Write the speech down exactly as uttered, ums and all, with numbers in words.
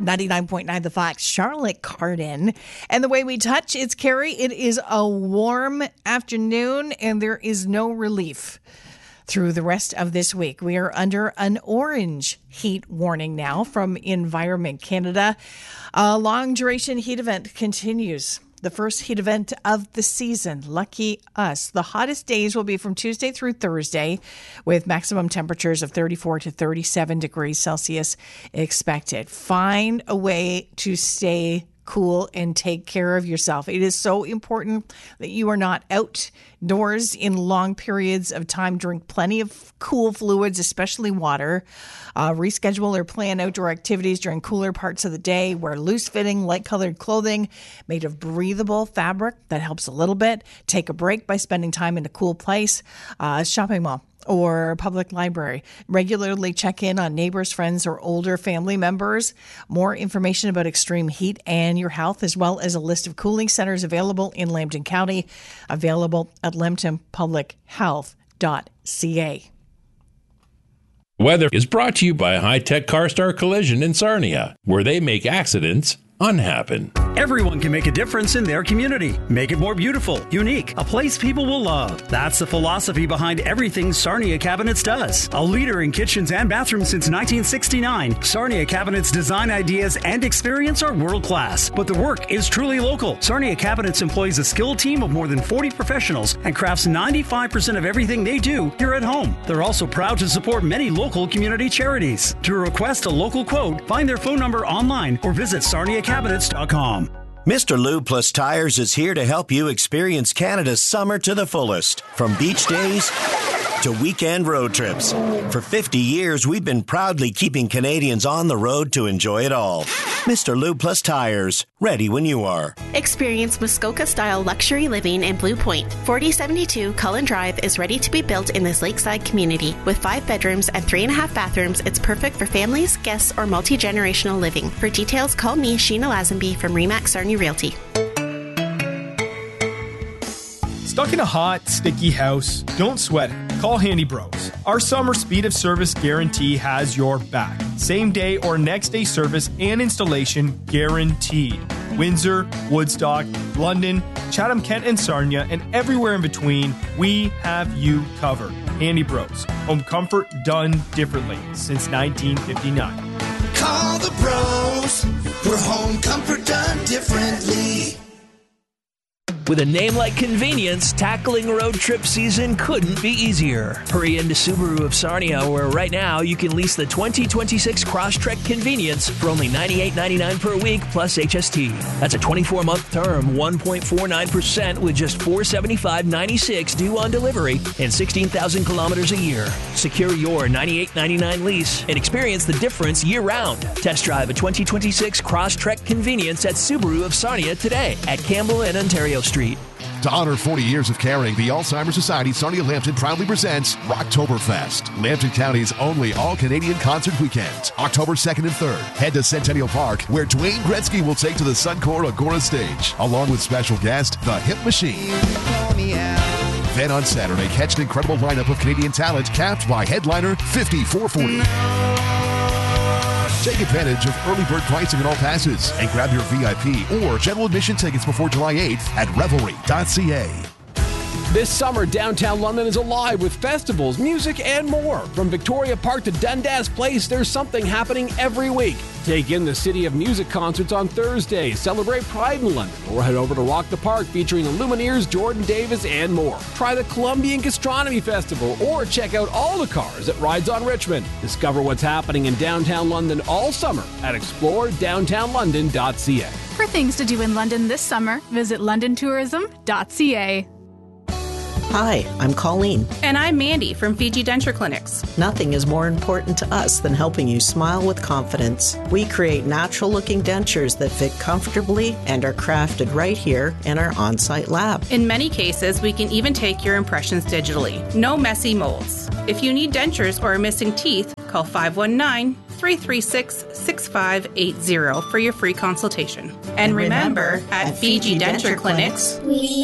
ninety-nine point nine The Fox, Charlotte Cardin. And the way we touch, it's Carrie. It is a warm afternoon and there is no relief through the rest of this week. We are under an orange heat warning now from Environment Canada. A long duration heat event continues. The first heat event of the season. Lucky us. The hottest days will be from Tuesday through Thursday with maximum temperatures of thirty-four to thirty-seven degrees Celsius expected. Find a way to stay cool and take care of yourself. It is so important that you are not outdoors in long periods of time. Drink plenty of cool fluids, especially water. Uh, reschedule or plan outdoor activities during cooler parts of the day. Wear loose-fitting, light-colored clothing made of breathable fabric. That helps a little bit. Take a break by spending time in a cool place, uh, shopping mall, or public library. Regularly check in on neighbors, friends, or older family members. More information about extreme heat and your health, as well as a list of cooling centers available in Lambton County, available at lambton public health dot c a. Weather is brought to you by High Tech CarStar Collision in Sarnia, where they make accidents unhappen. Everyone can make a difference in their community. Make it more beautiful, unique, a place people will love. That's the philosophy behind everything Sarnia Cabinets does. A leader in kitchens and bathrooms since nineteen sixty-nine, Sarnia Cabinets' design ideas and experience are world-class, but the work is truly local. Sarnia Cabinets employs a skilled team of more than forty professionals and crafts ninety-five percent of everything they do here at home. They're also proud to support many local community charities. To request a local quote, find their phone number online or visit sarnia cabinets dot com. Mister Lube Plus Tires is here to help you experience Canada's summer to the fullest. From beach days to weekend road trips. For fifty years, we've been proudly keeping Canadians on the road to enjoy it all. Mister Lube Plus Tires, ready when you are. Experience Muskoka-style luxury living in Blue Point. forty seventy-two Cullen Drive is ready to be built in this lakeside community. With five bedrooms and three and a half bathrooms, it's perfect for families, guests, or multi-generational living. For details, call me, Sheena Lazenby from Remax Sarnia Realty. Stuck in a hot, sticky house? Don't sweat it. Call Handy Bros. Our summer speed of service guarantee has your back. Same day or next day service and installation guaranteed. Windsor, Woodstock, London, Chatham-Kent and Sarnia, and everywhere in between, we have you covered. Handy Bros. Home comfort done differently since nineteen fifty-nine. Call the bros. We're home comfort done differently. With a name like Convenience, tackling road trip season couldn't be easier. Hurry into Subaru of Sarnia, where right now you can lease the twenty twenty-six Crosstrek Convenience for only ninety-eight ninety-nine per week plus H S T. That's a twenty-four month term, one point four nine percent with just four hundred seventy-five dollars and ninety-six cents due on delivery and sixteen thousand kilometers a year. Secure your ninety-eight ninety-nine lease and experience the difference year-round. Test drive a twenty twenty-six Crosstrek Convenience at Subaru of Sarnia today at Campbell and Ontario Street. To honor forty years of caring, the Alzheimer's Society Sarnia Lambton proudly presents Rocktoberfest, Lambton County's only all-Canadian concert weekend. October second and third, head to Centennial Park, where Dwayne Gretzky will take to the Suncor Agora stage, along with special guest, The Hip Machine. Then on Saturday, catch an incredible lineup of Canadian talent, capped by headliner fifty-four forty. Take advantage of early bird pricing on all passes and grab your V I P or general admission tickets before July eighth at revelry dot c a. This summer, downtown London is alive with festivals, music, and more. From Victoria Park to Dundas Place, there's something happening every week. Take in the City of Music concerts on Thursday, celebrate Pride in London, or head over to Rock the Park featuring the Lumineers, Jordan Davis, and more. Try the Columbian Gastronomy Festival, or check out all the cars at Rides on Richmond. Discover what's happening in downtown London all summer at explore downtown london dot c a. For things to do in London this summer, visit london tourism dot c a. Hi, I'm Colleen. And I'm Mandy from Fiji Denture Clinics. Nothing is more important to us than helping you smile with confidence. We create natural-looking dentures that fit comfortably and are crafted right here in our on-site lab. In many cases, we can even take your impressions digitally. No messy molds. If you need dentures or are missing teeth, call five one nine, three three six, six five eight zero for your free consultation. And, and remember, remember, at, at Fiji, Fiji Denture, Denture Clinics, we